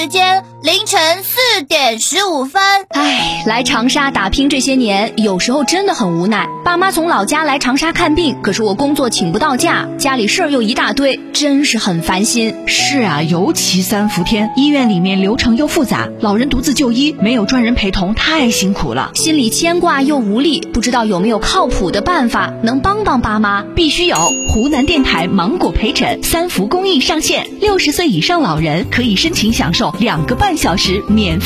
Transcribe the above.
时间凌晨4点15分。 来长沙打拼这些年，有时候真的很无奈。爸妈从老家来长沙看病，可是我工作请不到假，家里事儿又一大堆，真是很烦心。 是啊，尤其3伏天，医院里面流程又复杂，老人独自就医，没有专人陪同，太辛苦了， 心里牵挂又无力，不知道有没有靠谱的办法能帮帮爸妈。 必须有湖南电台芒果陪诊3伏公益上线，60岁以上老人可以申请享受2个半小时免费